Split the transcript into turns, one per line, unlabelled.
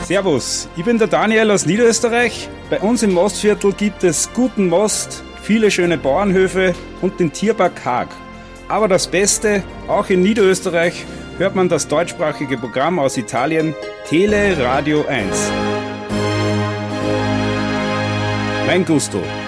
Servus, ich bin der Daniel aus Niederösterreich. Bei uns im Mostviertel gibt es guten Most, viele schöne Bauernhöfe und den Tierpark Haag. Aber das Beste, auch in Niederösterreich hört man das deutschsprachige Programm aus Italien, Tele Radio 1. Mein Gusto.